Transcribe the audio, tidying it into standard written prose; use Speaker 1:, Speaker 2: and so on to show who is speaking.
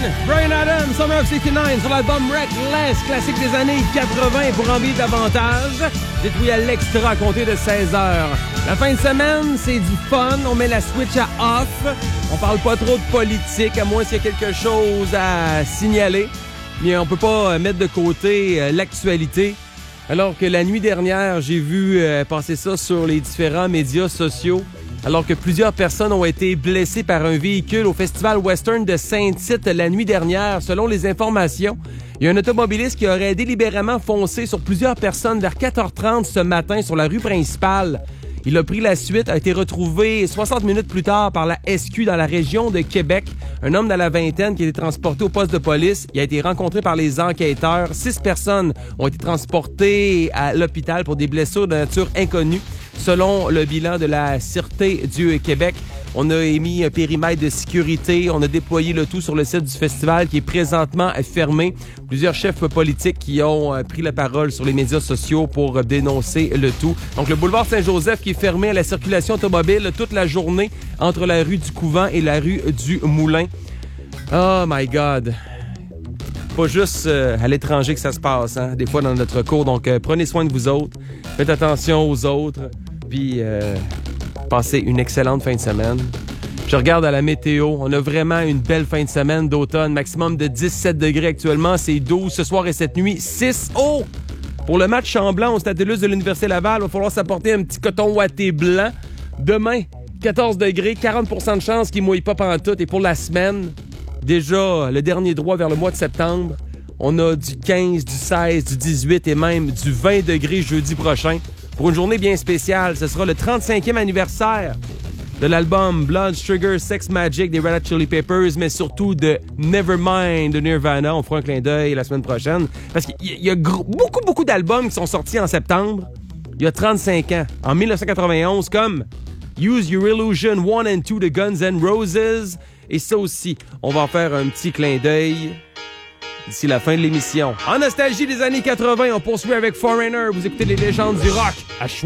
Speaker 1: Bryan Adams, Summer of 69 sur l'album Reckless, classique des années 80 pour en vivre davantage. Dites-oui à l'extra à compter de 16h. La fin de semaine, c'est du fun. On met la switch à off. On parle pas trop de politique, à moins s'il y a quelque chose à signaler. Mais on peut pas mettre de côté l'actualité. Alors que la nuit dernière, j'ai vu passer ça sur les différents médias sociaux. Alors que plusieurs personnes ont été blessées par un véhicule au Festival Western de Saint-Tite la nuit dernière. Selon les informations, il y a un automobiliste qui aurait délibérément foncé sur plusieurs personnes vers 4h30 ce matin sur la rue principale. Il a pris la suite, a été retrouvé 60 minutes plus tard par la SQ dans la région de Québec. Un homme dans la vingtaine qui a été transporté au poste de police. Il a été rencontré par les enquêteurs. 6 personnes ont été transportées à l'hôpital pour des blessures de nature inconnue. Selon le bilan de la Sûreté du Québec, on a émis un périmètre de sécurité. On a déployé le tout sur le site du festival qui est présentement fermé. Plusieurs chefs politiques qui ont pris la parole sur les médias sociaux pour dénoncer le tout. Donc, le boulevard Saint-Joseph qui est fermé à la circulation automobile toute la journée entre la rue du Couvent et la rue du Moulin. Oh my God! Pas juste à l'étranger que ça se passe, hein, des fois dans notre cours. Donc, prenez soin de vous autres. Faites attention aux autres. Puis, passez une excellente fin de semaine. Je regarde à la météo. On a vraiment une belle fin de semaine d'automne. Maximum de 17 degrés actuellement. C'est 12 ce soir et cette nuit. 6 haut! Pour le match Chamblon au Stade de l'Université Laval, il va falloir s'apporter un petit coton ouaté blanc. Demain, 14 degrés, 40% de chance qu'il ne mouille pas pantoute. Et pour la semaine, déjà le dernier droit vers le mois de septembre, on a du 15, du 16, du 18 et même du 20 degrés jeudi prochain. Pour une journée bien spéciale, ce sera le 35e anniversaire de l'album Blood Sugar Sex Magik des Red Hot Chili Peppers, mais surtout de Nevermind de Nirvana. On fera un clin d'œil la semaine prochaine. Parce qu'il y a beaucoup d'albums qui sont sortis en septembre, il y a 35 ans. En 1991, comme Use Your Illusion 1 and 2 de Guns N' Roses. Et ça aussi, on va en faire un petit clin d'œil d'ici la fin de l'émission. En nostalgie des années 80, on poursuit avec Foreigner. Vous écoutez les légendes du rock à Choix.